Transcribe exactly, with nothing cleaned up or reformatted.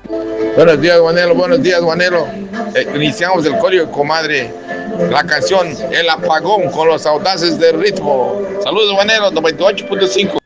Buenos días, Juanelo, buenos días, Juanelo. Eh, iniciamos el código, comadre. La canción El Apagón con los audaces del ritmo. Saludos, Juanelo, noventa y ocho punto cinco.